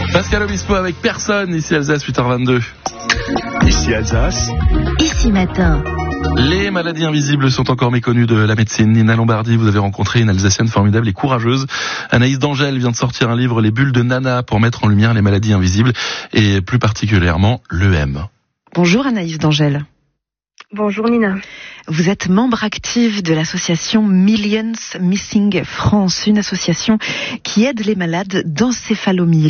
Pascal Obispo avec personne, ici Alsace, 8h22. Ici Alsace. Ici Matin. Les maladies invisibles sont encore méconnues de la médecine. Nina Lombardi, vous avez rencontré une Alsacienne formidable et courageuse. Anaïs D'Angèle vient de sortir un livre, Les bulles de Nana, pour mettre en lumière les maladies invisibles et plus particulièrement l'EM. Bonjour Anaïs D'Angèle. Bonjour Nina. Vous êtes membre active de l'association Millions Missing France, une association qui aide les malades d'encéphalomyélie.